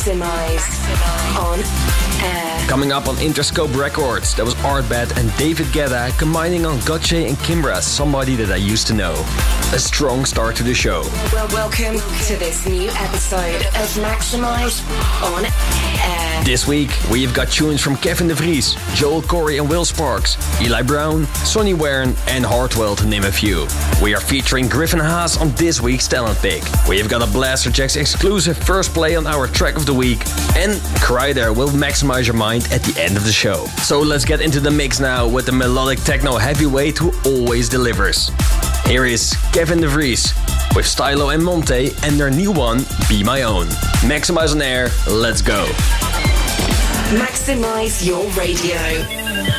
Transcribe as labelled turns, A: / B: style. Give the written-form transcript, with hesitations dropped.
A: Maximize on air.
B: Coming up on Interscope Records, that was Art Bad and David Guetta combining on Gotye and Kimbra, Somebody That I Used to Know. A strong start to the show.
A: Well, welcome to this new episode of Maximize on air.
B: This week, we've got tunes from Kevin De Vries, Joel Corey and Will Sparks, Eli Brown, Sonny Warren and Hartwell, to name a few. We are featuring Griffin Haas on this week's Talent Pick. We've got a Blasterjaxx exclusive first play on our track of the week, and Kryder will maximize your mind at the end of the show. So let's get into the mix now with the melodic techno heavyweight who always delivers. Here is Kevin De Vries with Stylo and Monte and their new one, Be My Own. Maximize on air, let's go.
A: Maximize your radio.